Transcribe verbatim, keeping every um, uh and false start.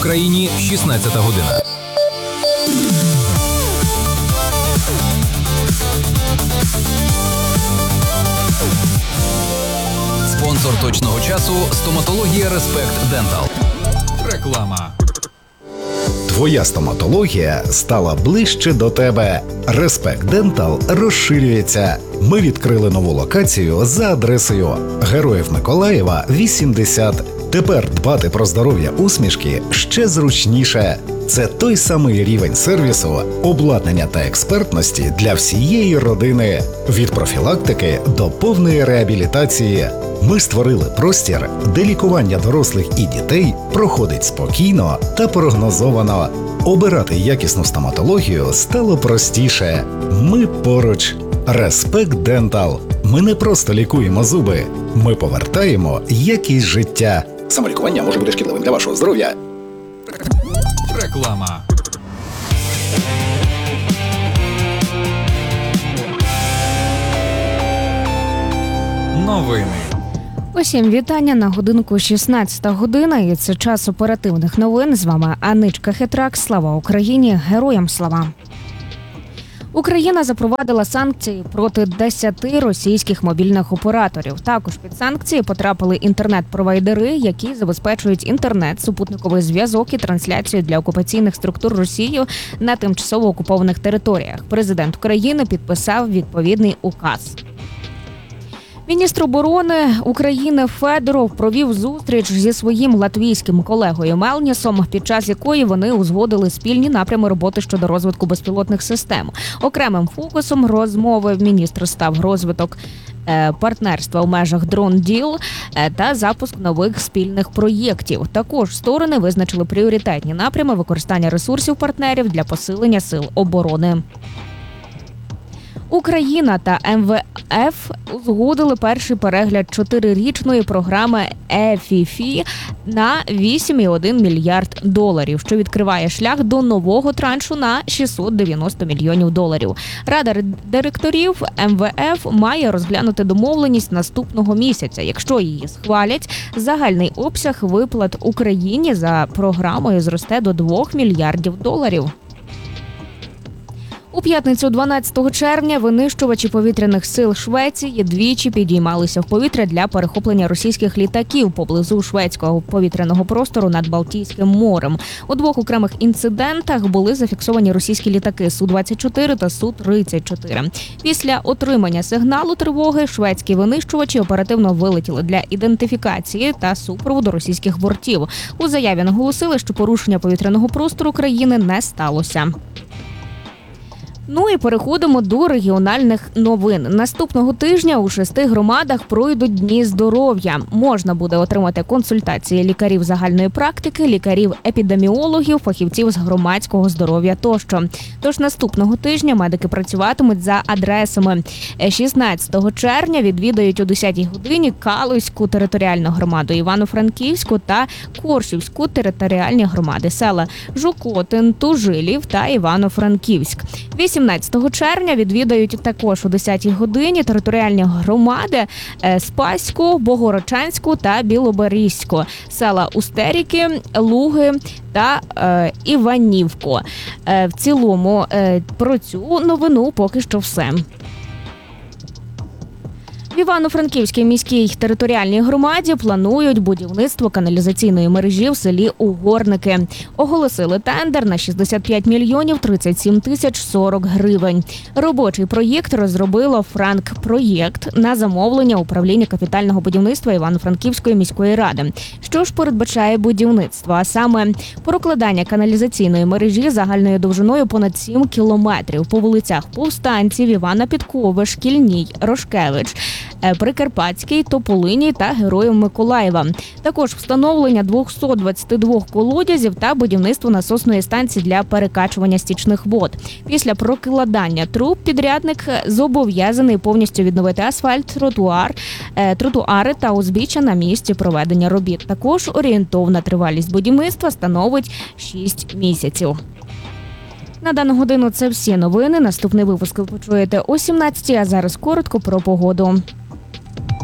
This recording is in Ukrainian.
Україні шістнадцята година. Спонсор точного часу – стоматологія Respect Dental. Реклама. Твоя стоматологія стала ближче до тебе. Respect Dental розширюється. Ми відкрили нову локацію за адресою Героїв Миколаєва, вісімдесят. Тепер дбати про здоров'я усмішки ще зручніше. Це той самий рівень сервісу, обладнання та експертності для всієї родини. Від профілактики до повної реабілітації. Ми створили простір, де лікування дорослих і дітей проходить спокійно та прогнозовано. Обирати якісну стоматологію стало простіше. Ми поруч. Respect Dental. Ми не просто лікуємо зуби. Ми повертаємо якість життя. Самолікування може бути шкідливим для вашого здоров'я. Реклама. Новини. Усім вітання на годинку шістнадцята година, і це час оперативних новин. З вами Аничка Хитрак. Слава Україні! Героям слава! Україна запровадила санкції проти десяти російських мобільних операторів. Також під санкції потрапили інтернет-провайдери, які забезпечують інтернет, супутниковий зв'язок і трансляцію для окупаційних структур Росії на тимчасово окупованих територіях. Президент України підписав відповідний указ. Міністр оборони України Федоров провів зустріч зі своїм латвійським колегою Мелнісом, під час якої вони узгодили спільні напрями роботи щодо розвитку безпілотних систем. Окремим фокусом розмови міністр став розвиток партнерства у межах дрон-діл та запуск нових спільних проєктів. Також сторони визначили пріоритетні напрями використання ресурсів партнерів для посилення сил оборони. Україна та ем ве еф узгодили перший перегляд чотирирічної програми ЕФІФІ на вісім цілих один мільярд доларів, що відкриває шлях до нового траншу на шістсот дев'яносто мільйонів доларів. Рада директорів ем ве еф має розглянути домовленість наступного місяця. Якщо її схвалять, загальний обсяг виплат Україні за програмою зросте до двох мільярдів доларів. У п'ятницю дванадцятого червня винищувачі повітряних сил Швеції двічі підіймалися в повітря для перехоплення російських літаків поблизу шведського повітряного простору над Балтійським морем. У двох окремих інцидентах були зафіксовані російські літаки Су двадцять чотири та Су тридцять чотири. Після отримання сигналу тривоги шведські винищувачі оперативно вилетіли для ідентифікації та супроводу російських бортів. У заяві наголосили, що порушення повітряного простору країни не сталося. Ну і переходимо до регіональних новин. Наступного тижня у шести громадах пройдуть Дні здоров'я. Можна буде отримати консультації лікарів загальної практики, лікарів-епідеміологів, фахівців з громадського здоров'я тощо. Тож наступного тижня медики працюватимуть за адресами. шістнадцятого червня відвідають о десятій годині Калузьку територіальну громаду, Івано-Франківську та Коршівську територіальні громади, села Жукотин, Тужилів та Івано-Франківськ. вісімнадцятого червня відвідають також о десятій годині територіальні громади Спаську, Богородчанську та Білоберізьку, села Устеріки, Луги та е, Іванівку. Е, в цілому е, про цю новину поки що все. В Івано-Франківській міській територіальній громаді планують будівництво каналізаційної мережі в селі Угорники. Оголосили тендер на шістдесят п'ять мільйонів тридцять сім тисяч сорок гривень. Робочий проєкт розробило «Франк-проєкт» на замовлення управління капітального будівництва Івано-Франківської міської ради. Що ж передбачає будівництво? А саме прокладання каналізаційної мережі загальною довжиною понад сім кілометрів по вулицях Повстанців, Івана Підкови, Шкільній, Рошкевич, Прикарпатський, Тополиній та Героїв Миколаєва. Також встановлення двісті двадцять два колодязів та будівництво насосної станції для перекачування стічних вод. Після прокладання труб підрядник зобов'язаний повністю відновити асфальт, тротуар, тротуари та узбіччя на місці проведення робіт. Також орієнтовна тривалість будівництва становить шість місяців. На дану годину це всі новини. Наступний випуск ви почуєте о сімнадцятій, а зараз коротко про погоду.